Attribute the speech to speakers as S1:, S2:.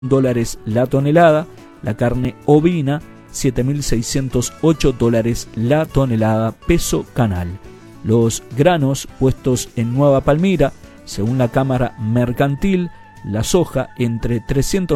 S1: dólares la tonelada, la carne ovina $7.608 la tonelada peso canal. Los granos puestos en Nueva Palmira, según la Cámara Mercantil, la soja entre 300